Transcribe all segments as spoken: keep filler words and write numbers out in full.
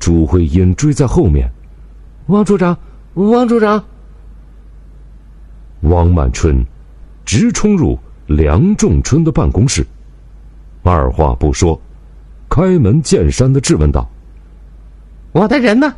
朱慧英追在后面。 王处长，王处长！ 王满春直冲入梁仲春的办公室，二话不说，开门见山地质问道： 我的人呢？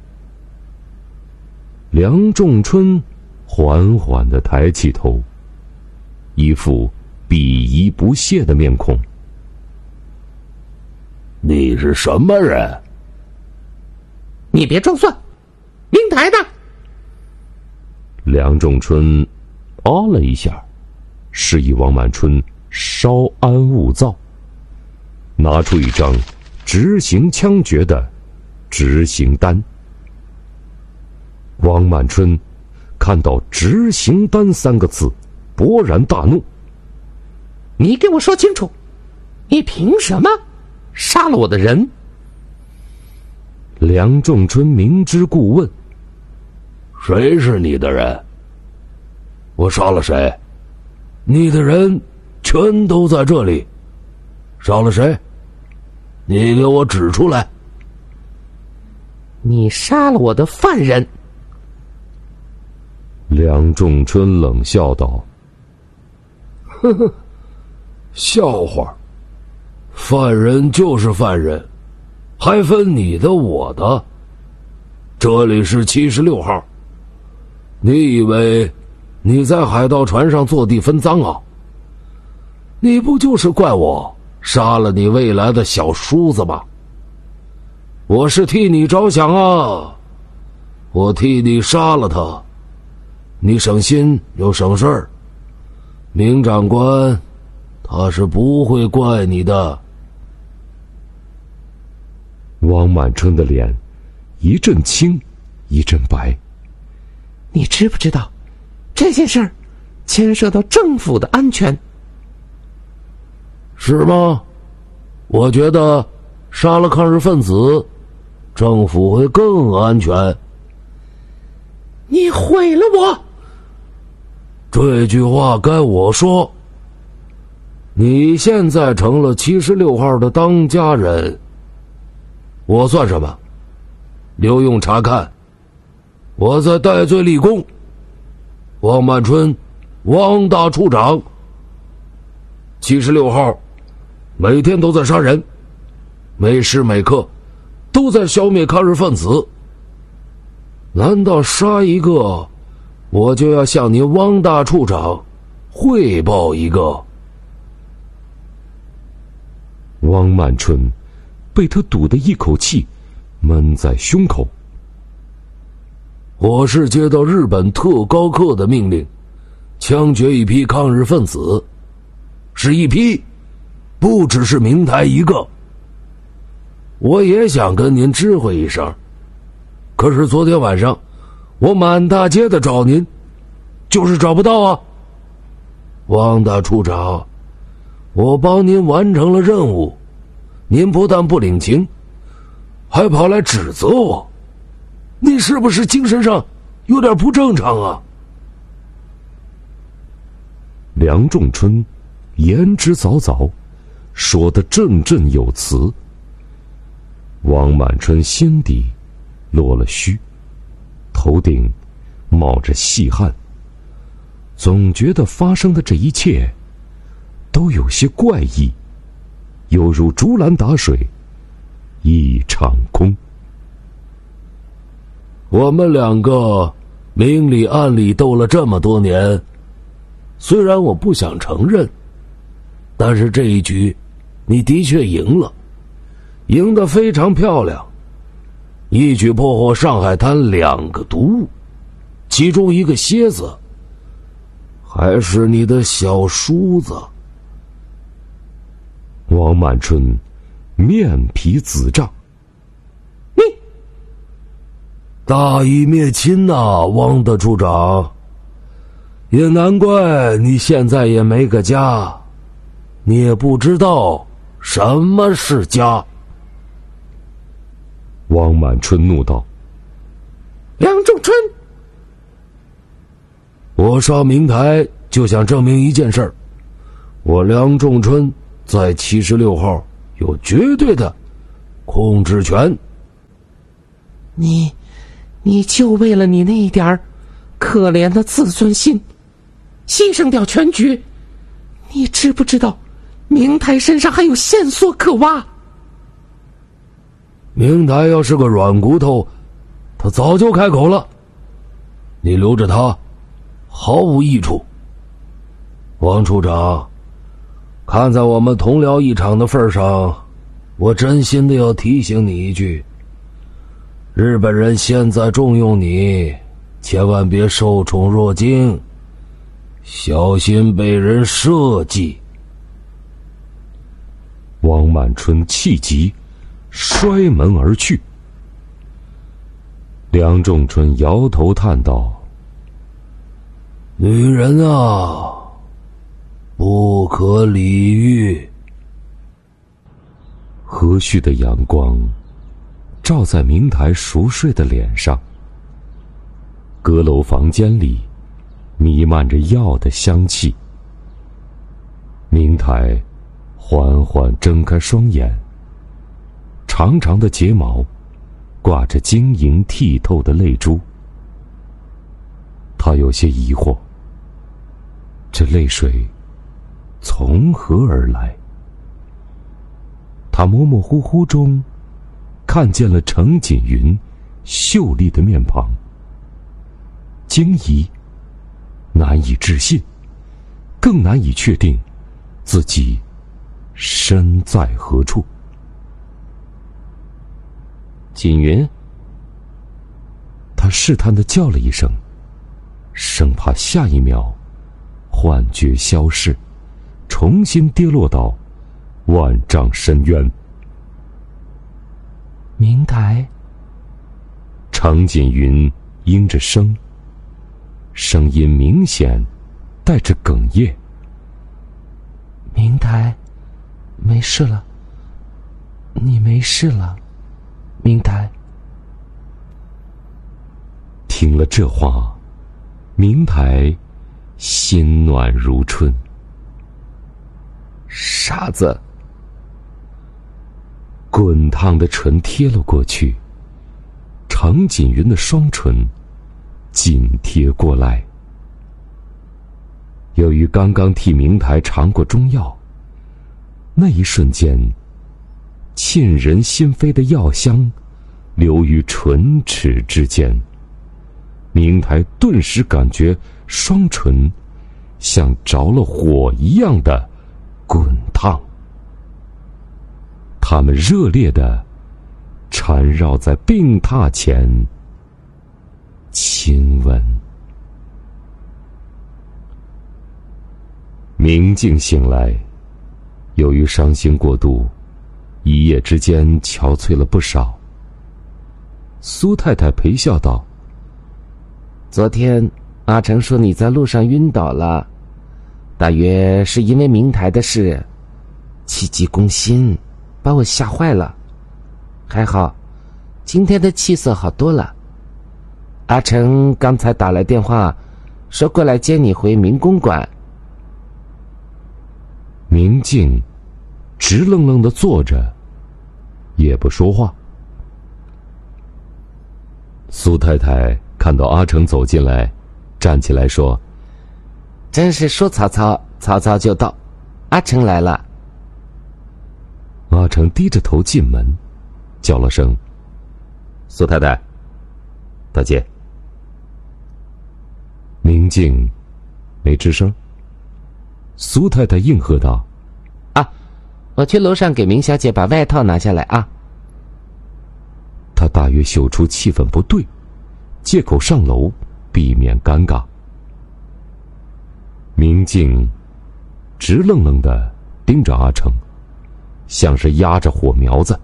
梁仲春缓缓地抬起头，一副鄙夷不屑的面孔。 你是什么人？ 你别装蒜，明台的。 梁仲春哦了一下，示意王满春稍安勿躁，拿出一张执行枪决的执行单。王满春看到执行单三个字，勃然大怒。 你给我说清楚，你凭什么杀了我的人？ 梁仲春明知故问： 谁是你的人？我杀了谁？你的人全都在这里。杀了谁？你给我指出来。 你杀了我的犯人。 梁仲春冷笑道： 呵呵，笑话，犯人就是犯人，还分你的我的。这里是七十六号，你以为你在海盗船上坐地分赃啊？你不就是怪我杀了你未来的小叔子吗？我是替你着想啊，我替你杀了他，你省心又省事儿。明长官他是不会怪你的。 王满春的脸一阵青一阵白。 你知不知道这件事儿牵涉到政府的安全？ 是吗？我觉得杀了抗日分子，政府会更安全。 你毁了我！ 这句话该我说。你现在成了七十六号的当家人，我算什么？留用查看，我在戴罪立功。王满春，王大处长，七十六号每天都在杀人，每时每刻都在消灭抗日分子。难道杀一个，我就要向您汪大处长汇报一个？ 汪满春被他堵得一口气闷在胸口。 我是接到日本特高课的命令，枪决一批抗日分子，是一批，不只是明台一个。我也想跟您知会一声，可是昨天晚上我满大街的找您，就是找不到啊。汪大处长，我帮您完成了任务，您不但不领情，还跑来指责我，你是不是精神上有点不正常啊？ 梁仲春言之凿凿，说得振振有词。王满春心底落了虚，头顶冒着细汗，总觉得发生的这一切都有些怪异，犹如竹篮打水一场空。 我们两个明里暗里斗了这么多年，虽然我不想承认，但是这一局你的确赢了，赢得非常漂亮，一举破获上海滩两个毒物，其中一个蝎子还是你的小叔子。 王满春面皮紫胀。 你大义灭亲呐、啊，汪大处长，也难怪你现在也没个家，你也不知道什么是家。 王满春怒道： 梁仲春， 我杀明台就想证明一件事儿，我梁仲春在七十六号有绝对的控制权。 你，你就为了你那一点儿可怜的自尊心，牺牲掉全局？你知不知道，明台身上还有线索可挖？ 明台要是个软骨头，他早就开口了。你留着他，毫无益处。王处长，看在我们同僚一场的份上，我真心的要提醒你一句：日本人现在重用你，千万别受宠若惊，小心被人设计。 王满春气急，摔门而去。梁仲春摇头叹道： 女人啊，不可理喻。 和煦的阳光照在明台熟睡的脸上，阁楼房间里弥漫着药的香气。明台缓缓睁开双眼，长长的睫毛挂着晶莹剔透的泪珠。他有些疑惑，这泪水从何而来？他模模糊糊中看见了程锦云秀丽的面庞，惊疑，难以置信，更难以确定自己身在何处。 锦云， 他试探地叫了一声，生怕下一秒幻觉消逝，重新跌落到万丈深渊。 明台。 程锦云应着声，声音明显带着哽咽。 明台，没事了，你没事了，明台。 听了这话，明台心暖如春。 傻子。 滚烫的唇贴了过去，程锦云的双唇紧贴过来。由于刚刚替明台尝过中药，那一瞬间，沁人心扉的药香流于唇齿之间，明台顿时感觉双唇像着了火一样的滚烫。他们热烈地缠绕在病榻前亲吻。明镜醒来，由于伤心过度，一夜之间憔悴了不少。苏太太陪笑道： 昨天阿成说你在路上晕倒了，大约是因为明台的事，气急攻心，把我吓坏了。还好今天的气色好多了。阿成刚才打来电话说过来接你回明公馆。 明镜直愣愣地坐着，也不说话。苏太太看到阿成走进来，站起来说： 真是说曹操，曹操就到，阿成来了。 阿成低着头进门，叫了声：苏太太，大姐。明镜没吱声。苏太太应和道： 啊，我去楼上给明小姐把外套拿下来啊。 她大约嗅出气氛不对，借口上楼，避免尴尬。明镜直愣愣地盯着阿成，像是压着火苗子。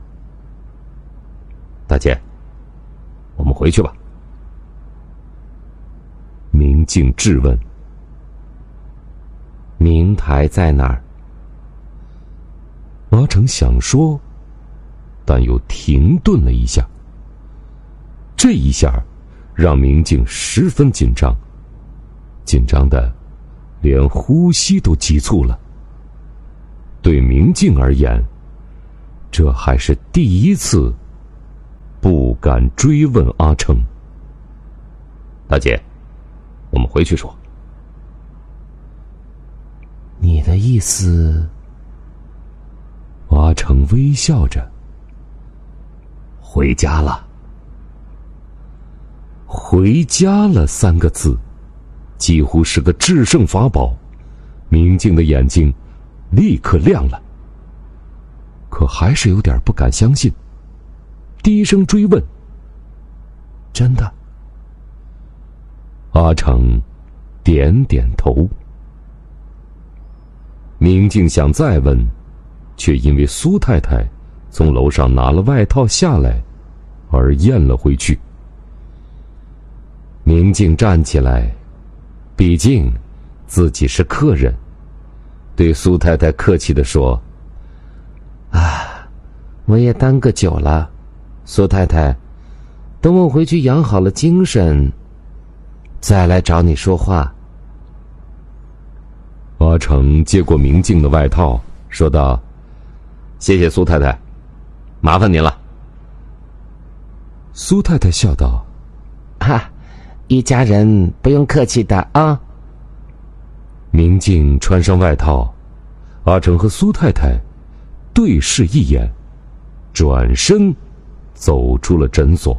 大姐，我们回去吧。明镜质问： 明台在哪儿？ 阿成想说，但又停顿了一下。这一下让明镜十分紧张，紧张的连呼吸都急促了。对明镜而言，这还是第一次不敢追问阿成。大姐，我们回去说。 你的意思？ 阿成微笑着。回家了。回家了三个字，几乎是个制胜法宝。明镜的眼睛立刻亮了，可还是有点不敢相信，低声追问：真的？阿成点点头。明镜想再问，却因为苏太太从楼上拿了外套下来而咽了回去。明镜站起来，毕竟自己是客人，对苏太太客气地说： 啊，我也耽搁久了，苏太太，等我回去养好了精神，再来找你说话。 阿成接过明镜的外套，说道：谢谢苏太太，麻烦您了。苏太太笑道： 哈，一家人不用客气的啊。 明镜穿上外套，阿成和苏太太对视一眼，转身走出了诊所。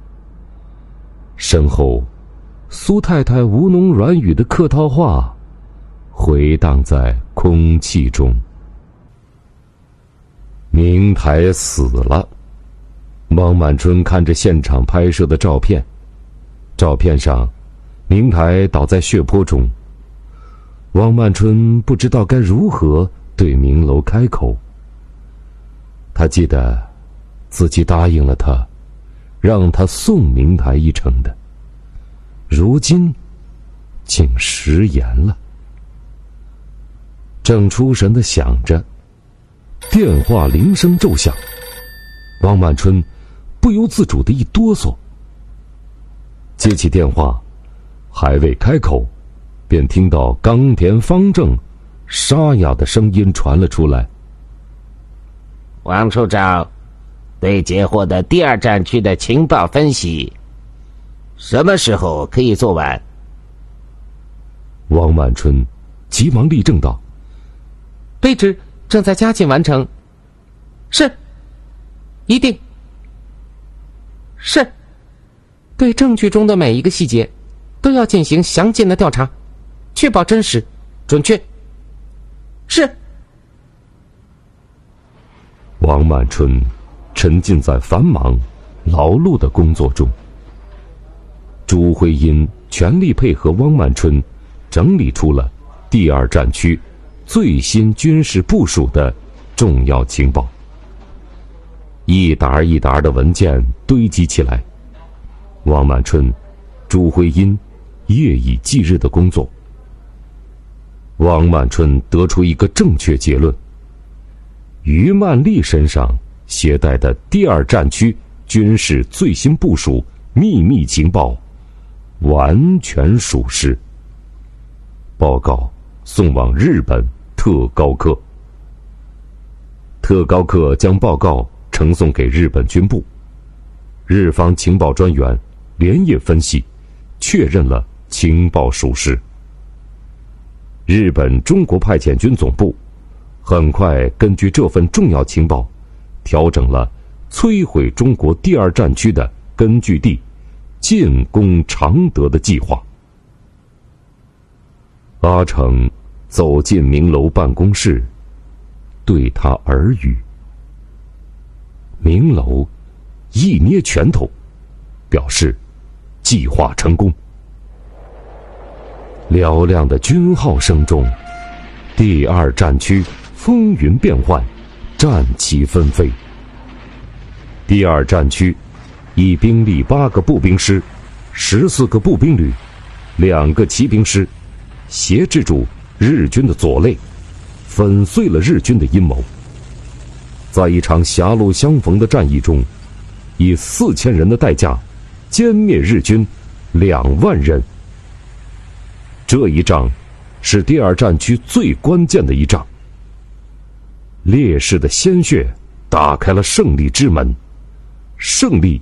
身后苏太太吴侬软语的客套话回荡在空气中。明台死了。王满春看着现场拍摄的照片，照片上明台倒在血泊中。王满春不知道该如何对明楼开口。他记得自己答应了他，让他送明台一程的，如今竟食言了。正出神地想着，电话铃声骤响，王满春不由自主的一哆嗦。接起电话，还未开口，便听到冈田方正沙哑的声音传了出来： 王处长，对截获的第二战区的情报分析，什么时候可以做完？ 王满春急忙立正道： 对职正在加紧完成。是，一定是。对证据中的每一个细节都要进行详尽的调查，确保真实准确。是。 王满春沉浸在繁忙劳碌的工作中。朱慧英全力配合王满春，整理出了第二战区最新军事部署的重要情报。一沓一沓的文件堆积起来，王满春、朱慧英夜以继日的工作。王满春得出一个正确结论：于曼丽身上携带的第二战区军事最新部署秘密情报完全属实。报告送往日本特高课。特高课将报告呈送给日本军部，日方情报专员连夜分析，确认了情报属实。日本中国派遣军总部很快根据这份重要情报，调整了摧毁中国第二战区的根据地进攻常德的计划。阿成走进明楼办公室，对他耳语。明楼一捏拳头，表示计划成功。嘹亮的军号声中，第二战区风云变幻，战旗纷飞。第二战区以兵力八个步兵师、十四个步兵旅、两个骑兵师，挟制住日军的左肋，粉碎了日军的阴谋。在一场狭路相逢的战役中，以四千人的代价歼灭日军两万人。这一仗是第二战区最关键的一仗。烈士的鲜血打开了胜利之门，胜利